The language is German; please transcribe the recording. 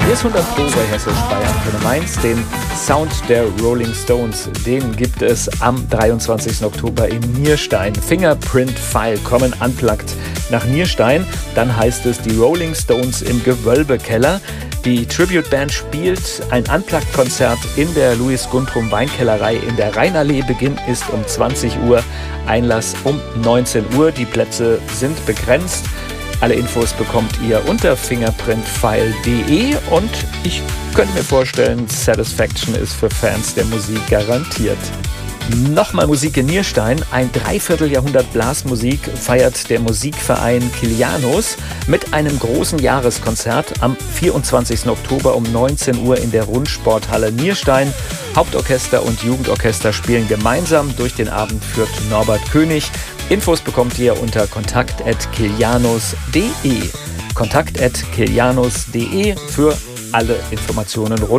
Hier ist 100 Pro bei Hessisch Bayern Antenne Mainz. Den Sound der Rolling Stones, den gibt es am 23. Oktober in Nierstein. Fingerprint File kommen unplugged nach Nierstein. Dann heißt es die Rolling Stones im Gewölbekeller. Die Tribute-Band spielt ein Unplugged-Konzert in der Louis-Guntrum-Weinkellerei in der Rheinallee. Beginn ist um 20 Uhr, Einlass um 19 Uhr. Die Plätze sind begrenzt. Alle Infos bekommt ihr unter fingerprintfile.de und ich könnte mir vorstellen, Satisfaction ist für Fans der Musik garantiert. Nochmal Musik in Nierstein. Ein Dreivierteljahrhundert Blasmusik feiert der Musikverein Kilianos mit einem großen Jahreskonzert am 24. Oktober um 19 Uhr in der Rundsporthalle Nierstein. Hauptorchester und Jugendorchester spielen gemeinsam. Durch den Abend führt Norbert König. Infos bekommt ihr unter kontakt@kilianos.de. kontakt@kilianos.de für alle Informationen rund